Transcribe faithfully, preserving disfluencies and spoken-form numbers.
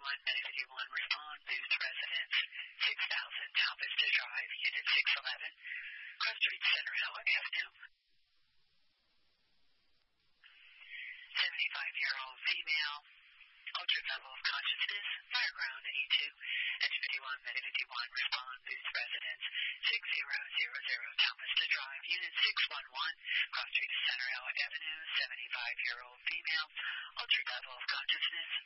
fifty-one, Med fifty-one, respond, Booth residence, six thousand Tal Vista Drive, Unit six eleven, Cross Street Center, Hill Avenue. seventy-five-year-old female, altered level of consciousness, fire ground E two, Edge fifty-one, Med fifty-one, respond, Booth residence, six thousand Tal Vista Drive, Unit six one one, Cross Street Center, Hill Avenue, seventy-five-year-old female, altered level of consciousness,